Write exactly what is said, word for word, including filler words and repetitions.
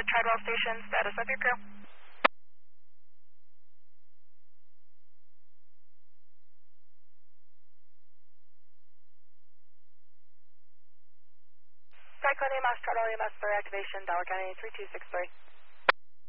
at Tridewell Station, status of your crew. Cyclone E M S, Tridewell E M S for activation, Dollar County three two six three.